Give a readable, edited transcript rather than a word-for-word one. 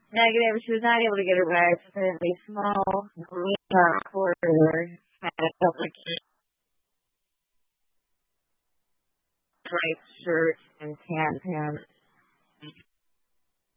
negative. She was not able to get her bags within a small green corridor. Had a publication, striped shirt, and tan pants.